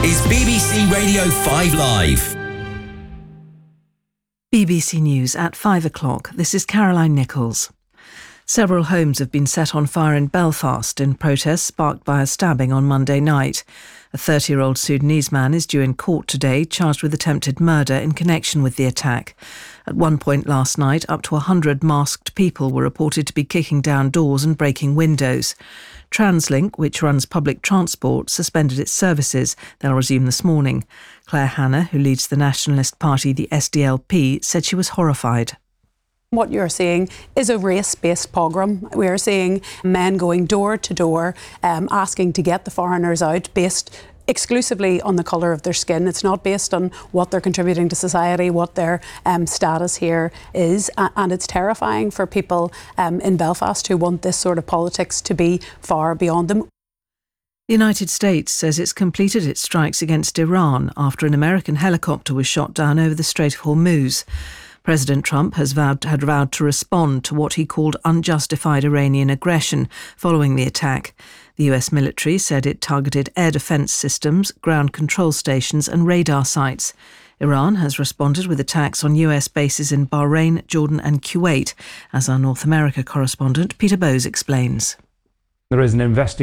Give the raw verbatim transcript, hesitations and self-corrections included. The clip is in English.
is B B C Radio five Live. B B C News at five o'clock. This is Caroline Nichols. Several homes have been set on fire in Belfast in protests sparked by a stabbing on Monday night. A thirty-year-old Sudanese man is due in court today, charged with attempted murder in connection with the attack. At one point last night, up to one hundred masked people were reported to be kicking down doors and breaking windows. Translink, which runs public transport, suspended its services. They'll resume this morning. Claire Hanna, who leads the nationalist party, the S D L P, said she was horrified. What you're seeing is a race-based pogrom. We're seeing men going door to door, um, asking to get the foreigners out, based exclusively on the colour of their skin. It's not based on what they're contributing to society, what their um, status here is. A- and it's terrifying for people um, in Belfast who want this sort of politics to be far beyond them. The United States says it's completed its strikes against Iran after an American helicopter was shot down over the Strait of Hormuz. President Trump has vowed, had vowed to respond to what he called unjustified Iranian aggression following the attack. The U S military said it targeted air defence systems, ground control stations and radar sites. Iran has responded with attacks on U S bases in Bahrain, Jordan and Kuwait, as our North America correspondent Peter Bowes explains. There is an investigation